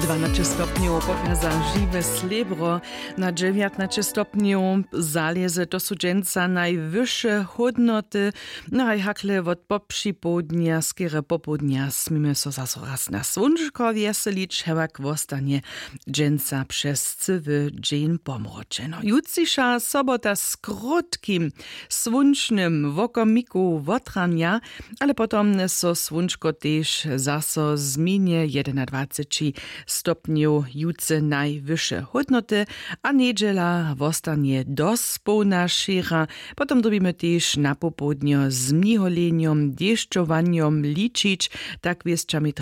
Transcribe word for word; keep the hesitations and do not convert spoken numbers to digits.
dwanaście stopniów pokaza żywe srebro, na dziewiętnaście stopniów zalezy to są dżęca najwyższe hodnoty, no a hakle od poprzipodnia, skiery popodnia smimy so zaso raz na słonczko wieselić, hewak wostanie dżęca przez cywy dzień pomrocze. No jutrzejsza sobota z krótkim, słoncznym wokomiku wotrania, ale potom so słonczko też zaso zmienie dwadzieścia jeden stopniów jutce najwyższe hodnoty, a niedziela wostanie dospełna szera. Potom dobimy też na popodnio z mniholeniom, deszczowaniom liczyć, tak wieszczami